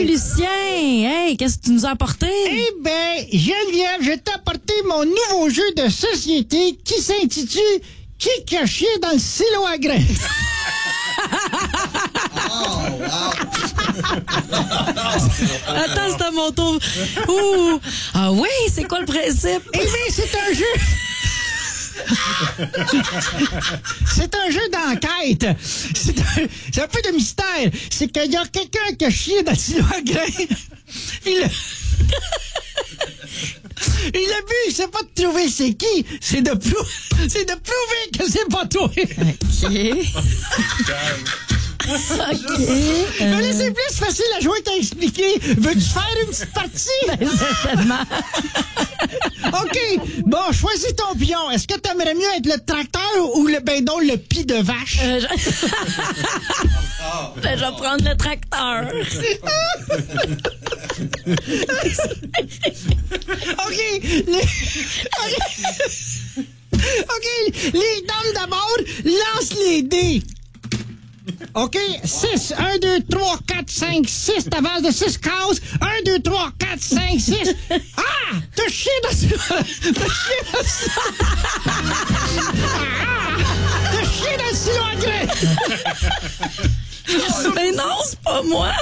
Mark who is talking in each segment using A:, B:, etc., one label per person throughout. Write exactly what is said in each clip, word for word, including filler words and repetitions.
A: Salut, Lucien! Hey, qu'est-ce que tu nous as apporté?
B: Eh ben, Geneviève, je t'ai apporté mon nouveau jeu de société qui s'intitule « Qui caché dans le silo à grains ».
C: Oh, wow!
A: Attends, c'est à mon tour. Ouh! Ah oui, c'est quoi le principe?
B: Eh bien, c'est un jeu... C'est un jeu d'enquête. C'est un, c'est un peu de mystère. C'est qu'il y a quelqu'un qui a chié dans le silo à grains. Puis le... Et le but, c'est pas de trouver c'est qui, c'est de, prou... c'est de prouver que c'est pas toi.
A: OK. OK.
B: Mais là, c'est plus facile à jouer qu'à expliquer. Veux-tu faire une petite partie?
A: Ben, certainement.
B: OK. Bon, choisis ton pion. Est-ce que t'aimerais mieux être le tracteur ou le ben donc le pis de vache?
A: Euh, je... ben, je vais prendre le tracteur.
B: OK. Les... OK. Les dames d'abord, lance les dés. OK, six. un, deux, trois, quatre, cinq, six. T'avances de six cases. un, deux, trois, quatre, cinq, six. Ah! T'as chié dans ce... T'as chié dans ce... Ah! T'as chié dans le silo à grains.
A: Mais non, c'est pas moi.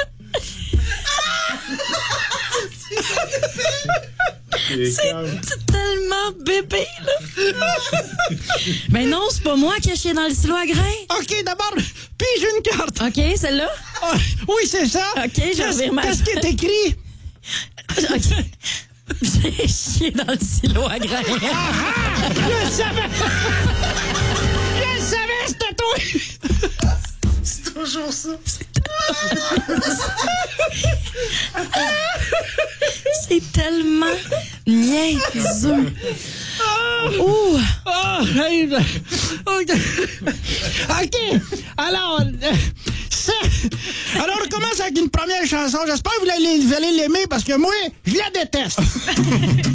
A: C'est, c'est tellement bébé, là. Mais non, c'est pas moi qui ai chié dans le silo à grains.
B: OK, d'abord, pige une carte.
A: OK, celle-là?
B: Ah, oui, c'est ça.
A: OK, je
B: Qu'est-ce,
A: reviens ma-
B: qu'est-ce qui est écrit?
A: OK. J'ai chié dans le silo à grains.
B: Ah, ah! Je le savais! Je le savais, c'était toi!
C: C'est toujours ça.
A: C'est tellement niaiseux. Ouh!
B: Ah, hey, ben, OK. OK. Alors, euh, ça... Alors, on commence avec une première chanson. J'espère que vous allez, vous allez l'aimer parce que moi, je la déteste.